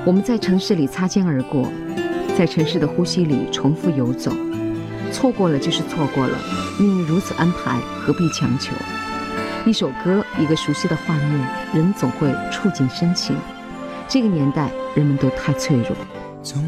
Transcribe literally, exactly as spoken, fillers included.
我们在城市里擦肩而过，在城市的呼吸里重复游走，错过了就是错过了，命运如此安排，何必强求？一首歌，一个熟悉的画面，人总会触景生情。这个年代，人们都太脆弱。